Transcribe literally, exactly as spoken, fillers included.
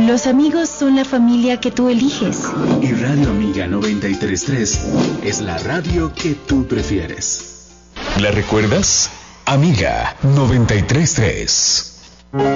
Los amigos son la familia que tú eliges. Y Radio Amiga noventa y tres punto tres es la radio que tú prefieres. ¿La recuerdas? Amiga noventa y tres punto tres.